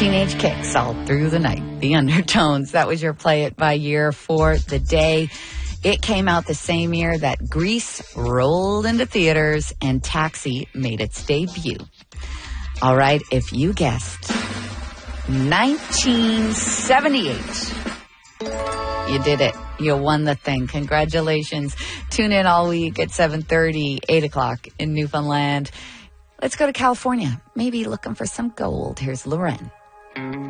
Teenage kicks all through the night. The Undertones. That was your Play It by year for the day. It came out the same year that Grease rolled into theaters and Taxi made its debut. All right, if you guessed 1978, you did it. You won the thing. Congratulations. Tune in all week at 7:30, 8 o'clock in Newfoundland. Let's go to California. Maybe looking for some gold. Here's Loren.